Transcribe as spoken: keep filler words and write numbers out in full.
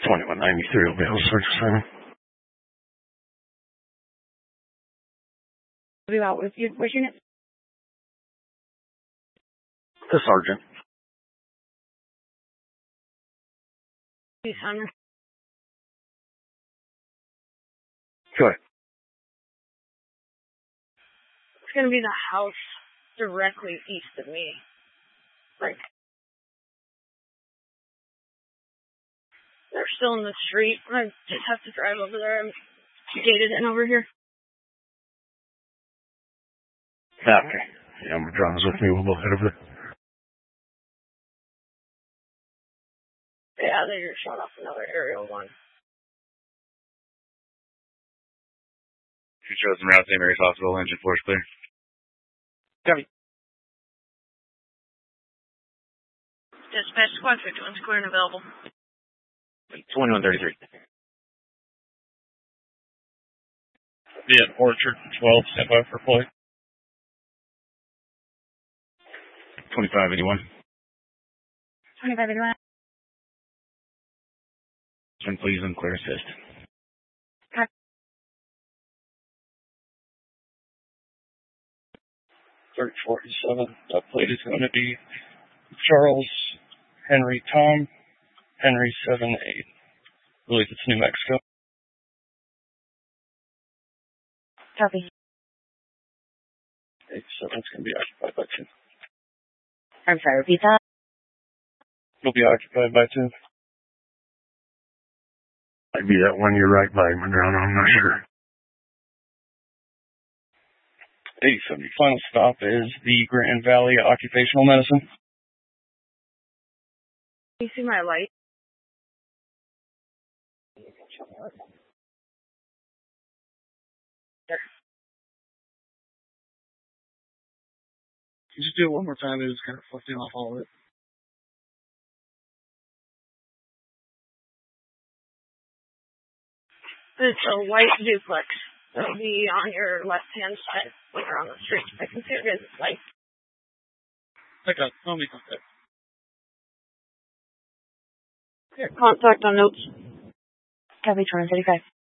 twenty-one ninety-three will be able to search assignment. Be out with you. What's your name? The sergeant. Peace, Hunter. Go ahead. It's gonna be the house directly east of me. Like, they're still in the street. I just have to drive over there. I'm gated in over here. Okay. Yeah, my John's with me. We'll both head over there. Yeah, they're just showing off another aerial one. Two chosen route, Saint Mary's Hospital, engine force clear. Copy. Dispatch squad fifty-one square and available. twenty-one thirty-three. Yeah, Orchard twelve, step by for play. twenty-five eighty-one. twenty-five eighty-one. Turn please and clear assist. Copy. thirty forty-seven. That plate is going to be Charles Henry Tom Henry seven eight. I believe it's New Mexico. Copy. eight seven is going to be occupied by two. I'm sorry, repeat that. It'll be occupied by two. Might be that one you're right by, Madrona. I'm not sure. eight seventy. Final stop is the Grand Valley Occupational Medicine. You see my light? There. Can you just do it one more time? It was kind of fluffing off all of it. It's a white duplex. It'll be on your left-hand side when you're on the street. I can see it is light. Like a tell me contact. Here, contact on notes. Copy, twenty thirty-five.